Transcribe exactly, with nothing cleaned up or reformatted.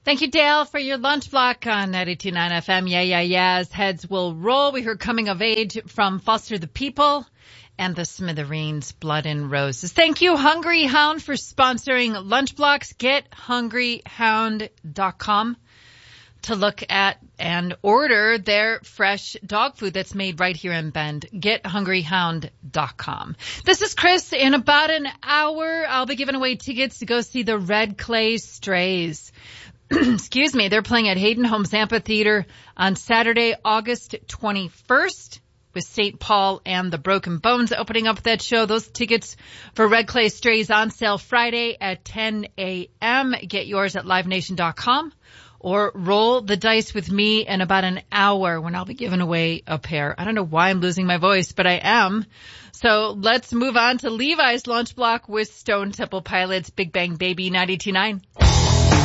Thank you, Dale, for your lunch block on ninety-two point nine F M. Yeah, yeah, yeah. As heads will roll, we heard Coming of Age from Foster the People and the Smithereens, Blood and Roses. Thank you, Hungry Hound, for sponsoring lunch blocks. get hungry hound dot com to look at and order their fresh dog food that's made right here in Bend. get hungry hound dot com. This is Chris. In about an hour, I'll be giving away tickets to go see the Red Clay Strays. Excuse me, they're playing at Hayden Homes Amphitheater on Saturday, August twenty-first, with Saint Paul and the Broken Bones opening up that show. Those tickets for Red Clay Strays on sale Friday at ten a.m. Get yours at live nation dot com or roll the dice with me in about an hour when I'll be giving away a pair. I don't know why I'm losing my voice, but I am. So let's move on to Levi's Lunch Block with Stone Temple Pilots, Big Bang Baby ninety-two point nine.